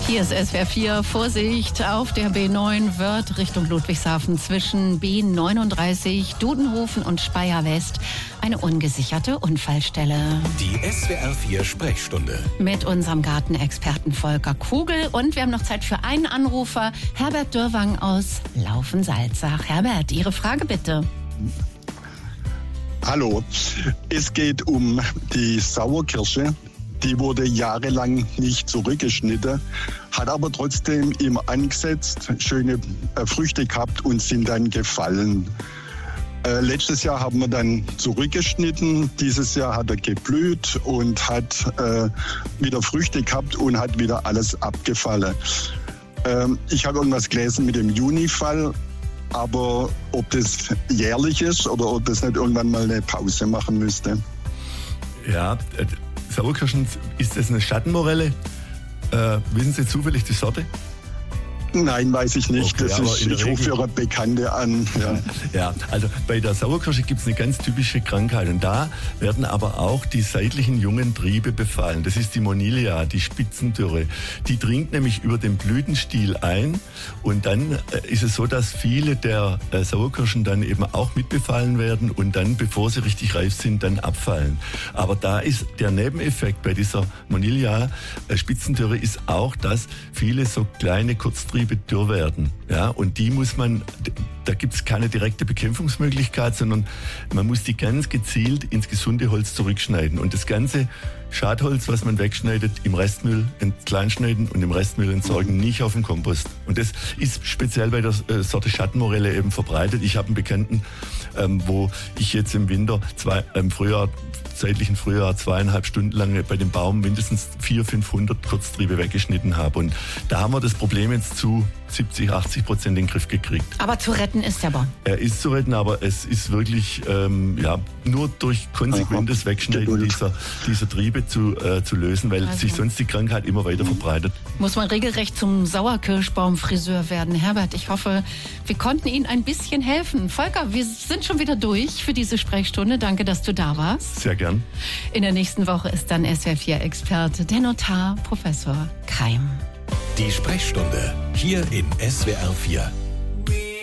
Hier ist SWR 4. Vorsicht, auf der B9 wird Richtung Ludwigshafen zwischen B39, Dudenhofen und Speyer West eine ungesicherte Unfallstelle. Die SWR 4 Sprechstunde. Mit unserem Gartenexperten Volker Kugel. Und wir haben noch Zeit für einen Anrufer, Herbert Dürrwang aus Laufen-Salzach. Herbert, Ihre Frage bitte. Hallo, es geht um die Sauerkirsche. Die wurde jahrelang nicht zurückgeschnitten, hat aber trotzdem immer angesetzt, schöne Früchte gehabt und sind dann gefallen. Letztes Jahr haben wir dann zurückgeschnitten, dieses Jahr hat er geblüht und hat wieder Früchte gehabt und hat wieder alles abgefallen. Ich habe irgendwas gelesen mit dem Junifall, aber ob das jährlich ist oder ob das nicht irgendwann mal eine Pause machen müsste. Ja, Sauerkirschen, ist das eine Schattenmorelle? Wissen Sie zufällig die Sorte? Nein, weiß ich nicht. Okay, ich rufe Ihre Bekannte an. Ja. Ja, also bei der Sauerkirsche gibt es eine ganz typische Krankheit und da werden aber auch die seitlichen jungen Triebe befallen. Das ist die Monilia, die Spitzendürre. Die dringt nämlich über den Blütenstiel ein und dann ist es so, dass viele der Sauerkirschen dann eben auch mitbefallen werden und dann, bevor sie richtig reif sind, dann abfallen. Aber da ist der Nebeneffekt bei dieser Monilia Spitzendürre ist auch, dass viele so kleine Kurztriebe dürr werden. Ja, und die muss man, da gibt es keine direkte Bekämpfungsmöglichkeit, sondern man muss die ganz gezielt ins gesunde Holz zurückschneiden. Und das ganze Schadholz, was man wegschneidet, im Restmüll kleinschneiden und im Restmüll entsorgen, nicht auf dem Kompost. Und das ist speziell bei der Sorte Schattenmorelle eben verbreitet. Ich habe einen Bekannten, wo ich jetzt im Winter, zeitlichen Frühjahr 2,5 Stunden lang bei dem Baum mindestens 400-500 Kurztriebe weggeschnitten habe. Und da haben wir das Problem jetzt zu 70-80% in den Griff gekriegt. Aber zu retten ist der Baum. Er ist zu retten, aber es ist wirklich nur durch konsequentes Wegschneiden dieser Triebe zu lösen, weil sich sonst die Krankheit immer weiter verbreitet. Muss man regelrecht zum Sauerkirschbaumfriseur werden. Herbert, ich hoffe, wir konnten Ihnen ein bisschen helfen. Volker, wir sind schon wieder durch für diese Sprechstunde. Danke, dass du da warst. Sehr gern. In der nächsten Woche ist dann SWR 4-Experte, der Notar Professor Keim. Die Sprechstunde hier in SWR 4.